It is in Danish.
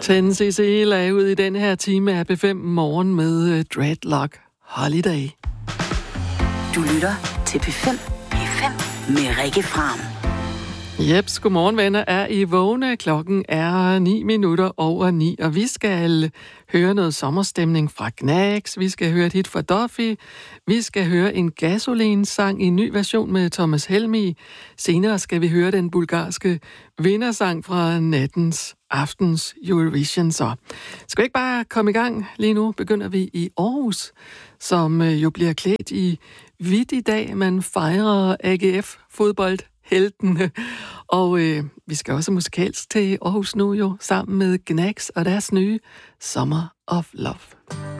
10cc er ud i den her time af B5 Morgen med Dreadlock Holiday. Du lytter til P5 med Rikke Fram. Jeps, godmorgen venner, er I vågne? Klokken er 9:09, og vi skal høre noget sommerstemning fra Gnags, vi skal høre et hit fra Duffy, vi skal høre en Gasolin-sang i en ny version med Thomas Helmig. Senere skal vi høre den bulgarske vindersang fra aftens Eurovision. Så skal vi ikke bare komme i gang? Lige nu begynder vi i Aarhus, som jo bliver klædt i hvidt i dag. Man fejrer AGF-fodboldheltene. Og vi skal også musikalsk til Aarhus nu jo, sammen med Gnags og deres nye Summer of Love.